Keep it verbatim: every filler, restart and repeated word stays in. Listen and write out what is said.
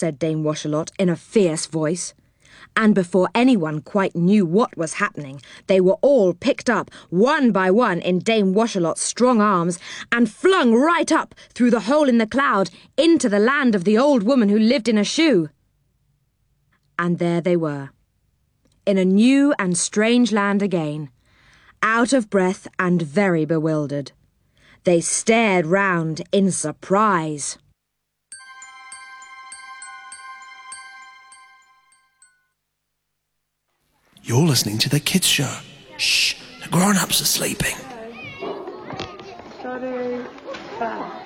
said Dame Washalot in a fierce voice. And before anyone quite knew what was happening, they were all picked up, one by one, in Dame Washalot's strong arms, and flung right up through the hole in the cloud into the land of the old woman who lived in a shoe. And there they were, in a new and strange land again, out of breath and very bewildered. They stared round in surprise. You're listening to the kids' show. Shh, the grown-ups are sleeping. Sorry, bye.